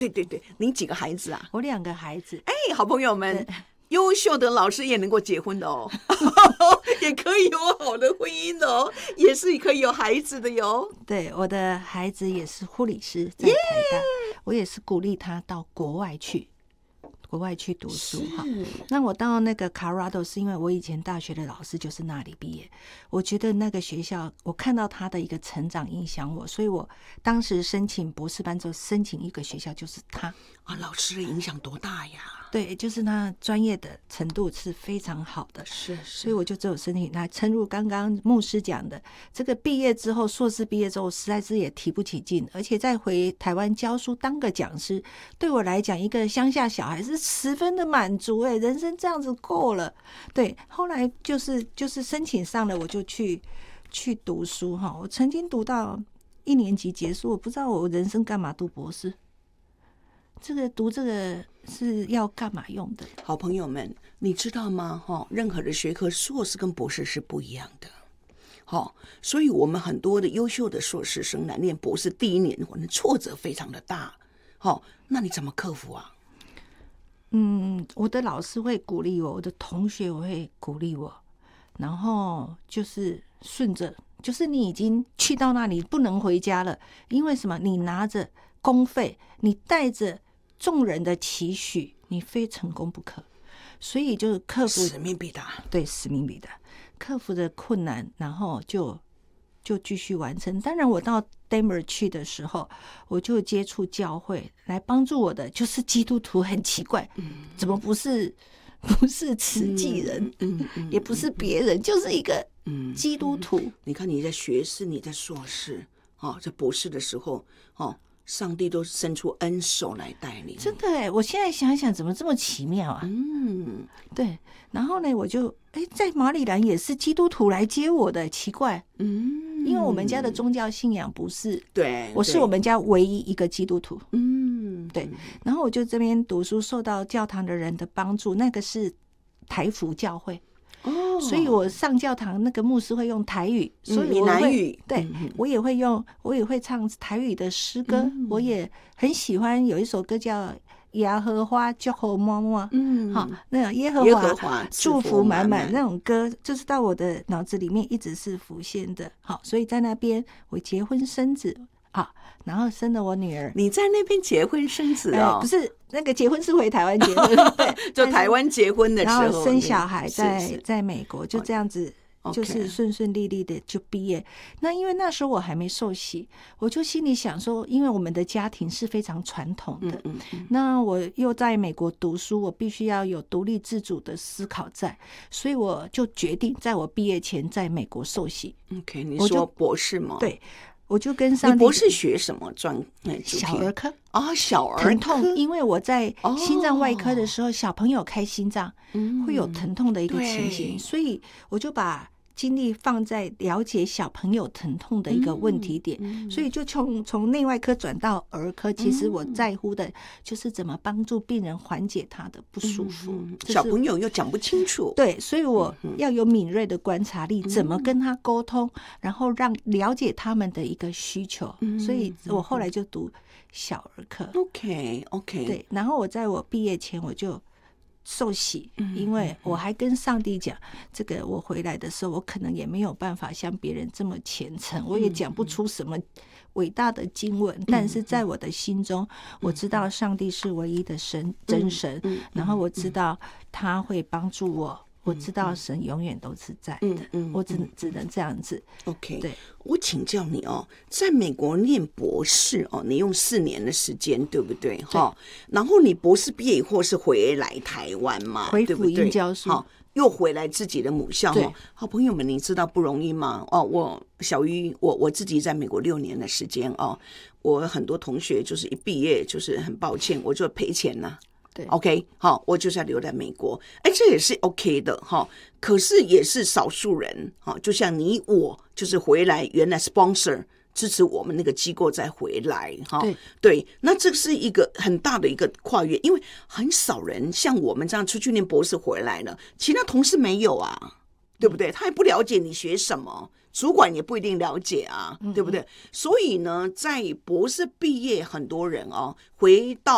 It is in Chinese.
对对对，您几个孩子啊？ 我2个孩子。 好朋友们，优秀的老师也能够结婚的哦，也可以有好的婚姻的哦，也是可以有孩子的哟。 对，我的孩子也是护理师，在台大，我也是鼓励他到国外去读书哈。那我到那个 Colorado 是因为我以前大学的老师就是那里毕业，我觉得那个学校我看到他的一个成长影响我，所以我当时申请博士班之后申请一个学校就是他啊，老师的影响多大呀？ 对，就是他专业的程度是非常好的， 是， 所以我就只有申请他。诚如刚刚牧师讲的，这个毕业之后，硕士毕业之后，实在是也提不起劲，而且再回台湾教书当个讲师，对我来讲，一个乡下小孩是十分的满足，人生这样子够了。对，后来就是申请上了，我就去读书哈。我曾经读到1年级结束，我不知道我人生干嘛读博士。读这个是要干嘛用的？ 好朋友们，你知道吗？任何的学科，硕士跟博士是不一样的。所以我们很多的优秀的硕士生来念博士第1年，可能挫折非常的大。那你怎么克服啊？ 我的老师会鼓励我，我的同学会鼓励我，然后就是顺着，就是你已经去到那里不能回家了，因为什么？你拿着公费，你带着众人的期许，你非成功不可，所以就是克服使命必达。 对，使命必达，克服的困难，然后就继续完成。当然，我到 Denver 去的时候，我就接触教会，来帮助我的就是基督徒。很奇怪，怎么不是慈济人，也不是别人，就是一个基督徒。 你看你在学士，你在硕士，在博士的时候，上帝都伸出恩手来带你。 真的我现在想想怎么这么奇妙啊。对，然后呢我就在马里兰也是基督徒来接我的，奇怪。因为我们家的宗教信仰不是， 对， 我是我们家唯一一个基督徒。对，然后我就这边读书，受到教堂的人的帮助，那个是台福教会。所以我上教堂，那个牧师会用台语，所以我闽南语， 对，我也会唱台语的诗歌，我也很喜欢有一首歌叫耶和华祝福满满，好，那个耶和华祝福满满那种歌，就是到我的脑子里面一直是浮现的。好，所以在那边我结婚生子。然后生了我女儿。 你在那边结婚生子哦？ 不是，那个结婚是回台湾结婚，对， 就台湾结婚的时候， 然后生小孩在美国，就这样子，就是顺顺利利的就毕业。那因为那时候我还没受洗，我就心里想说，因为我们的家庭是非常传统的，那我又在美国读书，我必须要有独立自主的思考在，所以我就决定在我毕业前在美国受洗。 OK， 你说博士吗？ 对。我就跟上帝。 你博士学什么小儿科小儿科疼痛，因为我在心脏外科的时候，小朋友开心脏会有疼痛的一个情形，所以我就把精力放在了解小朋友疼痛的一个问题点，所以就从内外科转到儿科。其实我在乎的就是怎么帮助病人缓解他的不舒服。 小朋友又讲不清楚， 对，所以我要有敏锐的观察力，怎么跟他沟通，然后让了解他们的一个需求。所以我后来就读小儿科。 OK， 对，然后我在我毕业前我就受洗，因为我还跟上帝讲，这个我回来的时候，我可能也没有办法像别人这么虔诚，我也讲不出什么伟大的经文，但是在我的心中，我知道上帝是唯一的真神，然后我知道他会帮助我。我知道神永远都是在的，我只能这样子。 OK， 对， 我请教你在美国念博士你用4年的时间，对不对？然后你博士毕业以后是回来台湾嘛， 回福音教书， 又回来自己的母校。好朋友们，你知道不容易吗？小鱼，我自己在美国6年的时间我很多同学就是一毕业就是很抱歉，我就赔钱了。 对 ，OK， 好，我就是要留在美国，这也是 OK 的哈。可是也是少数人就像你我，就是回来原来 sponsor 支持我们那个机构再回来哈。对，那这是一个很大的一个跨越，因为很少人像我们这样出去念博士回来了，其他同事没有啊，对不对？他也不了解你学什么。主管也不一定了解啊，对不对？所以呢，在博士毕业，很多人回到